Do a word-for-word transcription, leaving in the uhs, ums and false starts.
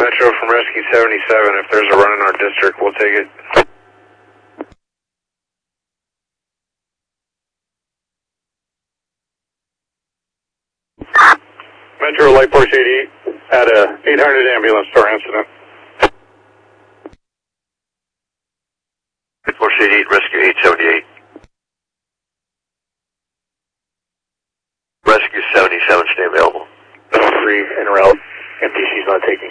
Metro from Rescue seventy-seven. If there's a run in our district, we'll take it. Metro Light Force eighty-eight had a eight hundred ambulance door incident. Light Force eighty-eight, Rescue eight seventy-eight. Rescue seventy-seven, stay available. Three en route. M T C's not taking